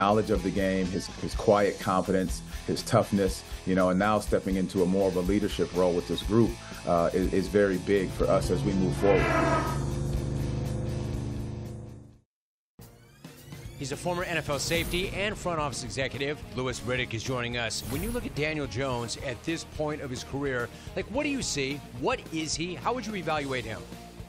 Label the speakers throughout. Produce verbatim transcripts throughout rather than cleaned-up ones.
Speaker 1: knowledge of the game, his, his quiet confidence, his toughness, you know, and now stepping into a more of a leadership role with this group uh, is, is very big for us as we move forward.
Speaker 2: He's a former N F L safety and front office executive. Louis Riddick is joining us. When you look at Daniel Jones at this point of his career, like, what do you see? What is he? How would you evaluate him?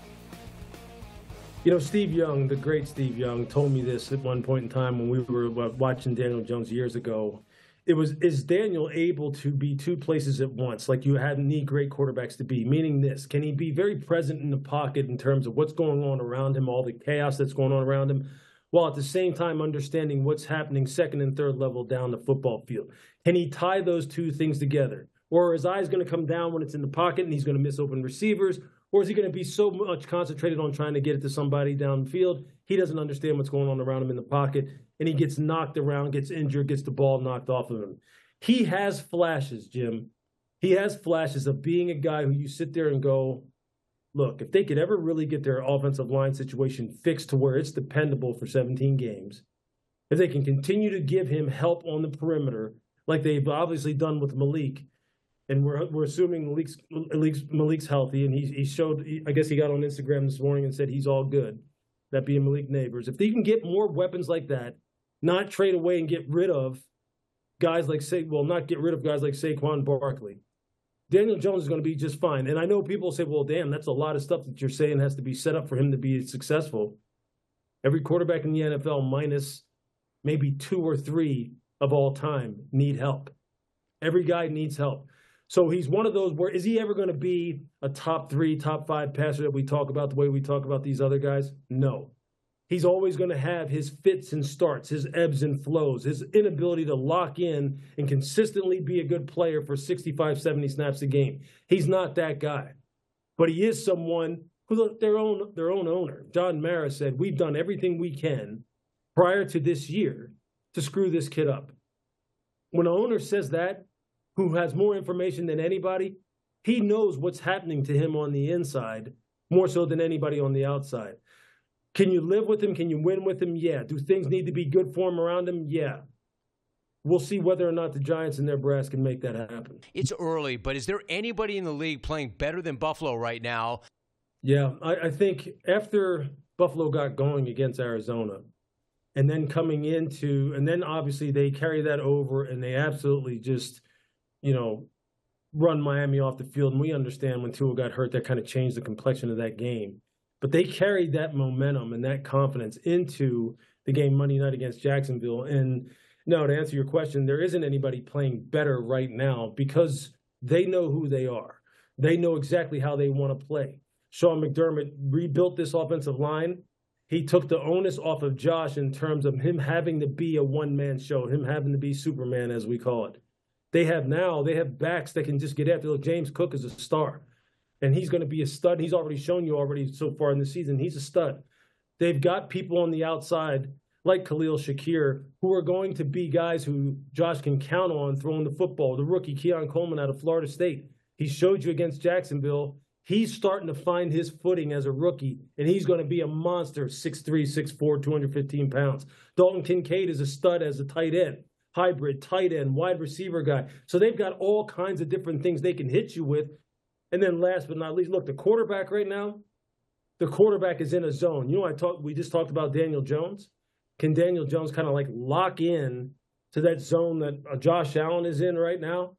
Speaker 3: You know, Steve Young, the great Steve Young, told me this at one point in time when we were watching Daniel Jones years ago. It was, is Daniel able to be two places at once, like you had need great quarterbacks to be? Meaning this, can he be very present in the pocket in terms of what's going on around him, all the chaos that's going on around him, while at the same time understanding what's happening second and third level down the football field? Can he tie those two things together? Or are his eyes going to come down when it's in the pocket and he's going to miss open receivers? Or is he going to be so much concentrated on trying to get it to somebody downfield, he doesn't understand what's going on around him in the pocket, and he gets knocked around, gets injured, gets the ball knocked off of him? He has flashes, Jim. He has flashes of being a guy who you sit there and go, look, if they could ever really get their offensive line situation fixed to where it's dependable for seventeen games, if they can continue to give him help on the perimeter like they've obviously done with Malik, and we're we're assuming Malik's, Malik's, Malik's healthy, and he, he showed, I guess he got on Instagram this morning and said he's all good, that being Malik Neighbors. If they can get more weapons like that, not trade away and get rid of guys like, say, well, not get rid of guys like Saquon Barkley, Daniel Jones is going to be just fine. And I know people say, well, damn, that's a lot of stuff that you're saying has to be set up for him to be successful. Every quarterback in the N F L, minus maybe two or three of all time, need help. Every guy needs help. So he's one of those where, is he ever going to be a top three, top five passer that we talk about the way we talk about these other guys? No. He's always going to have his fits and starts, his ebbs and flows, his inability to lock in and consistently be a good player for sixty-five, seventy snaps a game. He's not that guy. But he is someone who their own their own owner, John Mara, said, we've done everything we can prior to this year to screw this kid up. When an owner says that, who has more information than anybody, he knows what's happening to him on the inside more so than anybody on the outside. Can you live with him? Can you win with him? Yeah. Do things need to be good for him around him? Yeah. We'll see whether or not the Giants and their brass can make that happen.
Speaker 2: It's early, but is there anybody in the league playing better than Buffalo right now?
Speaker 3: Yeah, I, I think after Buffalo got going against Arizona and then coming into, and then obviously they carry that over and they absolutely just, you know, run Miami off the field. And we understand when Tua got hurt, that kind of changed the complexion of that game. But they carried that momentum and that confidence into the game Monday night against Jacksonville. And no, to answer your question, there isn't anybody playing better right now because they know who they are. They know exactly how they want to play. Sean McDermott rebuilt this offensive line. He took the onus off of Josh in terms of him having to be a one-man show, him having to be Superman, as we call it. They have now, they have backs that can just get after. Look, James Cook is a star. And he's going to be a stud. He's already shown you already so far in the season. He's a stud. They've got people on the outside like Khalil Shakir who are going to be guys who Josh can count on throwing the football. The rookie Keon Coleman out of Florida State. He showed you against Jacksonville. He's starting to find his footing as a rookie, and he's going to be a monster, six three, six four, two hundred fifteen pounds. Dalton Kincaid is a stud as a tight end, hybrid, tight end, wide receiver guy. So they've got all kinds of different things they can hit you with. And then last but not least, look, the quarterback right now, the quarterback is in a zone. You know, I talked, we just talked about Daniel Jones. Can Daniel Jones kind of like lock in to that zone that uh, Josh Allen is in right now?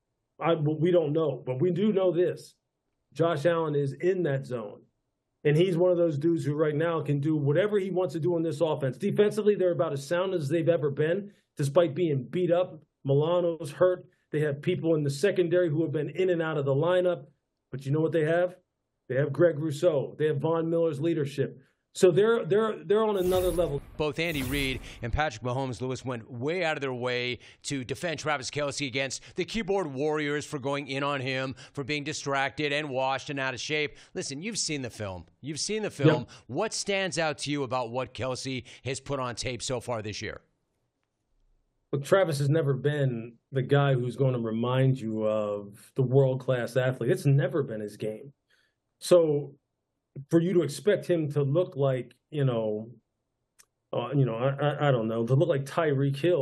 Speaker 3: I, we don't know, but we do know this. Josh Allen is in that zone. And he's one of those dudes who right now can do whatever he wants to do in this offense. Defensively, they're about as sound as they've ever been, despite being beat up. Milano's hurt. They have people in the secondary who have been in and out of the lineup. But you know what they have? They have Greg Rousseau. They have Von Miller's leadership. So they're they're they're on another level.
Speaker 2: Both Andy Reid and Patrick Mahomes, Lewis, went way out of their way to defend Travis Kelce against the keyboard warriors for going in on him, for being distracted and washed and out of shape. Listen, you've seen the film. You've seen the film. Yep. What stands out to you about what Kelce has put on tape so far this year?
Speaker 3: Look, Travis has never been the guy who's going to remind you of the world-class athlete. It's never been his game. So for you to expect him to look like, you know, uh, you know, I, I I don't know, to look like Tyreek Hill.